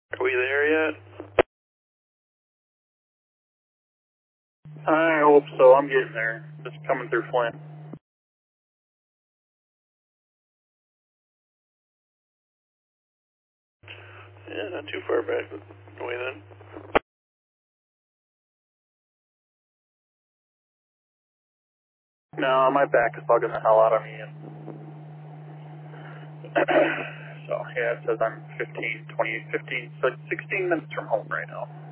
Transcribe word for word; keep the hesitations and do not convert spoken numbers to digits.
Are we there yet? I hope so. I'm getting there. Just coming through Flint. Yeah, not too far back. Away then. No, my back is bugging the hell out of me. And so, yeah, it says I'm fifteen, twenty, fifteen, so sixteen minutes from home right now.